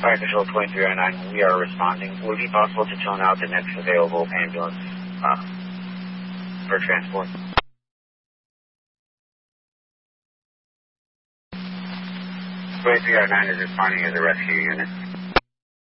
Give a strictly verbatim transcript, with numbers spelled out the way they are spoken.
Fire Control twenty-three oh nine, we are responding. Would it be possible to tone out the next available ambulance uh, for transport? twenty-three oh nine is responding as a rescue unit.